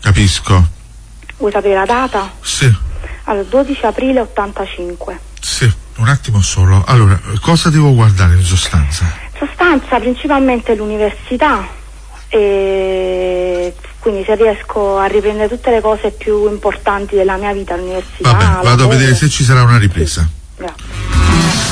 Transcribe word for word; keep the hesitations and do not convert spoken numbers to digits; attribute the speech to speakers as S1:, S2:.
S1: Capisco.
S2: Vuoi sapere la data?
S1: Sì.
S2: Allora, dodici aprile ottantacinque.
S1: Sì, un attimo solo. Allora, cosa devo guardare in sostanza?
S2: In sostanza, principalmente l'università, e quindi se riesco a riprendere tutte le cose più importanti della mia vita all'università.
S1: Vabbè, vado
S2: lavoro.
S1: a vedere se ci sarà una ripresa.
S2: Sì. Grazie.